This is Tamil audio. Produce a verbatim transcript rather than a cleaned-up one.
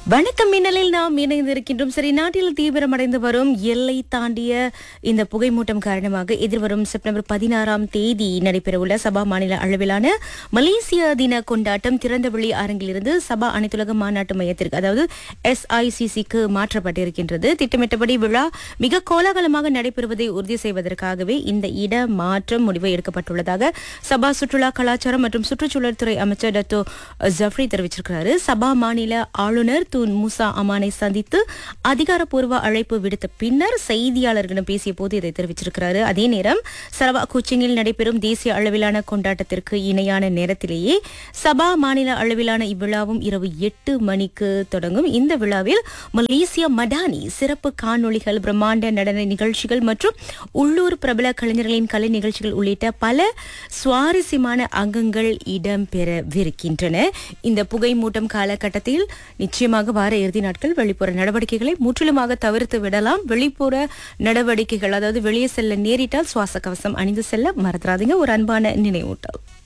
வணக்கம் மின்னலில் நாம் இணைந்திருக்கின்றோம். சரி, நாட்டில் தீவிரமடைந்து வரும் எல்லை தாண்டிய இந்த புகைமூட்டம் காரணமாக எதிர்வரும் செப்டம்பர் பதினாறாம் தேதி நடைபெறவுள்ள சபா மாநில அளவிலான மலேசிய தின கொண்டாட்டம் திறந்தவெளி அரங்கிலிருந்து சபா அனைத்துலக மாநாட்டு மையத்திற்கு, அதாவது எஸ்ஐசிசிக்கு மாற்றப்பட்டிருக்கின்றது. திட்டமிட்டபடி விழா மிக கோலாகலமாக நடைபெறுவதை உறுதி செய்வதற்காகவே இந்த இட மாற்றம் முடிவு எடுக்கப்பட்டுள்ளதாக சபா சுற்றுலா கலாச்சாரம் மற்றும் சுற்றுச்சூழல் துறை அமைச்சர் டத்தோ ஜஃப்ரி தெரிவிச்சிருக்கிறாரு. சபா மாநில ஆளுநர் தூன் மூசா அமானை சந்தித்து அதிகாரப்பூர்வ அழைப்பு விடுத்த பின்னர் செய்தியாளர்களிடம் பேசிய போது இதை தெரிவிச்சிருக்கிறாரு. அதே நேரம் சரவாக் குச்சிங்கில் நடைபெறும் தேசிய அளவிலான கொண்டாட்டத்திற்கு இணையான நேரத்திலேயே சபா மாநில அளவிலான இவ்விழாவும் இரவு எட்டு மணிக்கு தொடங்கும். இந்த விழாவில் மலேசியா மடானி சிறப்பு காணொளிகள், பிரம்மாண்ட நடன நிகழ்ச்சிகள் மற்றும் உள்ளூர் பிரபல கலைஞர்களின் கலை நிகழ்ச்சிகள் உள்ளிட்ட பல சுவாரஸ்யமான அங்கங்கள் இடம்பெறவிருக்கின்றன. இந்த புகைமூட்டம் காலகட்டத்தில் நிச்சயமாக வார இறுதி நாட்கள் வெளிப்புற நடவடிக்கைகளை முற்றிலுமாக தவிர்த்து விடலாம். வெளிப்புற நடவடிக்கைகள், அதாவது வெளியே செல்ல நேரிட்டால் சுவாச கவசம் அணிந்து செல்ல மறந்துடாதீங்க. ஒரு அன்பான நினைவூட்டல்.